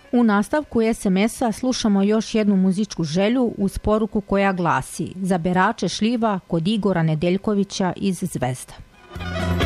U nastavku SMS-a slušamo još jednu muzičku želju uz poruku koja glasi: za berače šljiva kod Igora Nedeljkovića iz Zvezda.